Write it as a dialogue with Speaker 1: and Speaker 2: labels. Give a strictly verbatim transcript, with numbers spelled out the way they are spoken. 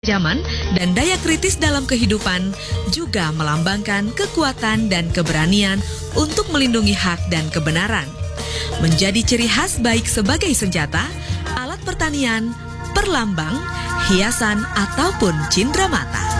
Speaker 1: Zaman dan daya kritis dalam kehidupan juga melambangkan kekuatan dan keberanian untuk melindungi hak dan kebenaran. Menjadi ciri khas baik sebagai senjata, alat pertanian, perlambang, hiasan ataupun cindera mata.